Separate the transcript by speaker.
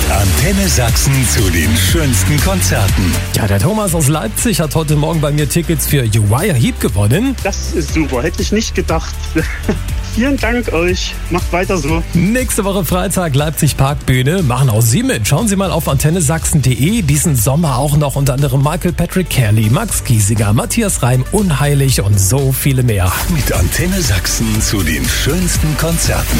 Speaker 1: Antenne Sachsen zu den schönsten Konzerten.
Speaker 2: Ja, der Thomas aus Leipzig hat heute Morgen bei mir Tickets für Uriah Heep gewonnen.
Speaker 3: Das ist super, hätte ich nicht gedacht. Vielen Dank euch, macht weiter so.
Speaker 2: Nächste Woche Freitag Leipzig Parkbühne, machen auch Sie mit. Schauen Sie mal auf antennesachsen.de. Diesen Sommer auch noch unter anderem Michael Patrick Kerli, Max Giesinger, Matthias Reim, Unheilig und so viele mehr.
Speaker 1: Mit Antenne Sachsen zu den schönsten Konzerten.